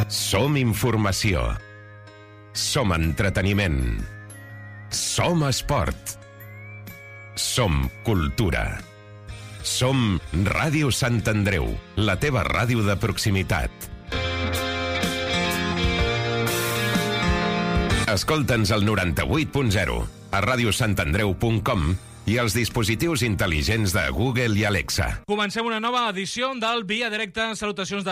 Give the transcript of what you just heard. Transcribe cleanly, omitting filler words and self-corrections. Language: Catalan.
Som informació. Som entreteniment. Som esport. Som cultura. Som Ràdio Sant Andreu, la teva ràdio de proximitat. Escolta'ns al 98.0, a radiosantandreu.com i als dispositius intel·ligents de Google i Alexa. Comencem una nova edició del Via Directa. Salutacions de